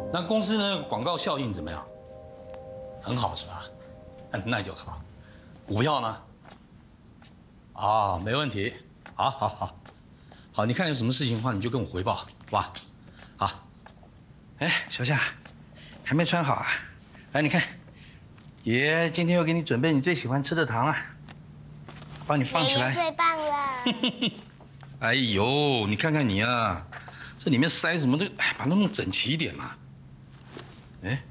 那公司呢广告效应怎么样？很好是吧？那就好。股票呢？啊，没问题。好，你看有什么事情的话，你就跟我回报，好吧？好。哎，小夏，还没穿好啊？来，你看，爷今天又给你准备你最喜欢吃的糖啊，帮你放起来。 爷爷最棒了。 哎呦，你看看你啊，这里面塞什么？把它弄整齐一点嘛。哎，